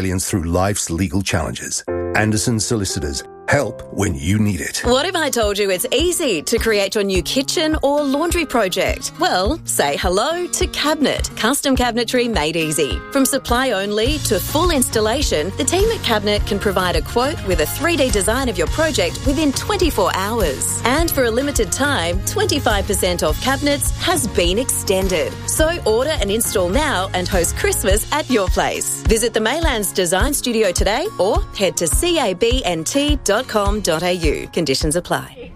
through life's legal challenges. Anderson Solicitors. Help when you need it. What if I told you it's easy to create your new kitchen or laundry project? Well, say hello to Cabinet. Custom cabinetry made easy. From supply only to full installation, the team at Cabinet can provide a quote with a 3D design of your project within 24 hours. And for a limited time, 25% off cabinets has been extended. So order and install now and host Christmas at your place. Visit the Maylands Design Studio today or head to cabnt.com.au. Conditions apply.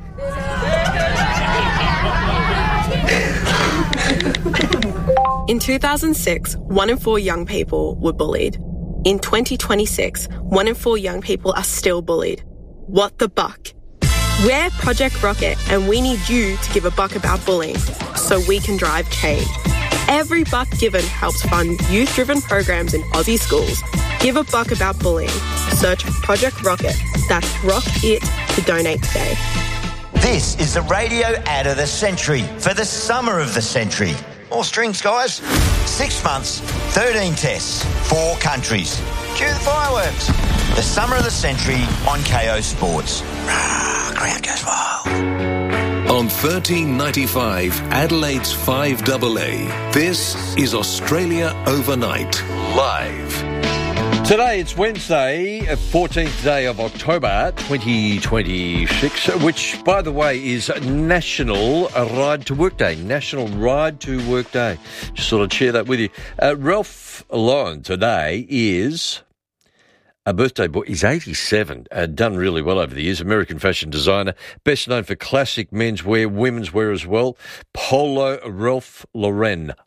In 2006, 1 in 4 young people were bullied. In 2026, 1 in 4 young people are still bullied. What the buck? We're Project Rocket and we need you to give a buck about bullying so we can drive change. Every buck given helps fund youth-driven programs in Aussie schools. Give a buck about bullying. Search Project Rocket. That's Rock It to donate today. This is the radio ad of the century for the summer of the century. More strings, guys. 6 months, 13 tests, 4 countries. Cue the fireworks. The summer of the century on KO Sports. Crowd goes wild. On 1395, Adelaide's 5AA, this is Australia Overnight, live. Today, it's Wednesday, 14th day of October 2026, which, by the way, is National Ride to Work Day. National Ride to Work Day. Just sort of share that with you. Ralph Lauren today is a birthday boy. He's 87, done really well over the years. American fashion designer, best known for classic menswear, women's wear as well. Polo Ralph Lauren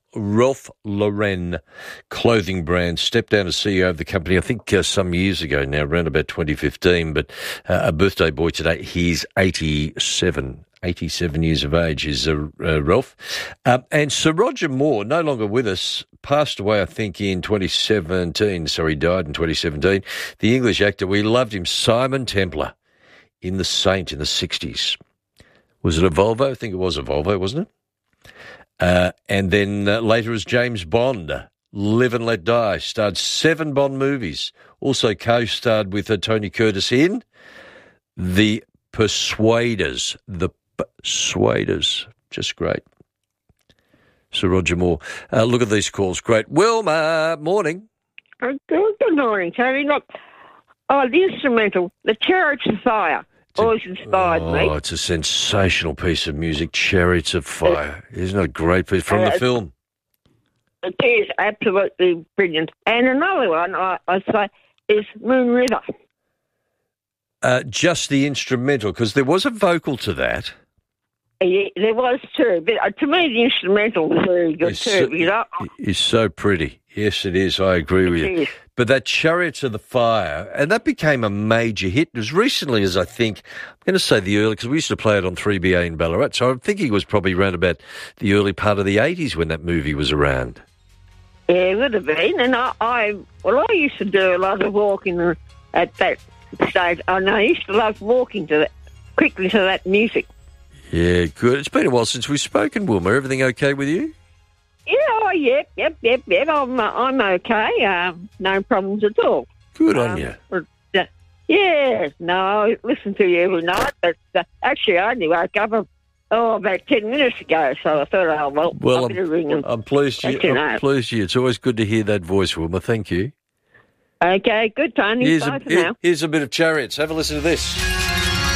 clothing brand, stepped down as CEO of the company, I think some years ago now, around about 2015, but a birthday boy today. He's 87 years of age is Ralph. And Sir Roger Moore, no longer with us, passed away, I think, in 2017. So he died in 2017. The English actor, we loved him, Simon Templar, in The Saint in the 60s. Was it a Volvo? I think it was a Volvo, wasn't it? And then later as James Bond, Live and Let Die, starred 7 Bond movies. Also co-starred with Tony Curtis in The Persuaders. Just great. Sir Roger Moore. Look at these calls. Great. Wilma, morning. Good morning, Tony. Look, the instrumental, The Chariots of Fire, always inspired me. Oh, it's a sensational piece of music, Chariots of Fire. Isn't it a great piece from the film? It is absolutely brilliant. And another one, I say, is Moon River. Just the instrumental, because there was a vocal to that. Yeah, there was too, but to me the instrumental was very good too. It's so pretty. Yes, it is. I agree with you. But that Chariots of the Fire, and that became a major hit as recently as I think, I'm going to say the early, because we used to play it on 3BA in Ballarat, so I'm thinking it was probably around about the early part of the 80s when that movie was around. Yeah, it would have been. And I used to do a lot of walking at that stage. I used to love walking quickly to that music. Yeah, good. It's been a while since we've spoken, Wilma. Everything okay with you? Yeah, yep. I'm okay. No problems at all. Good on you. Yeah, no, I listen to you every night. But actually, I only woke up about 10 minutes ago, so I thought, I better ring them. I'm pleased you. It's always good to hear that voice, Wilma. Thank you. Okay, good, Tony. Bye for now. Here's a bit of Chariots. Have a listen to this.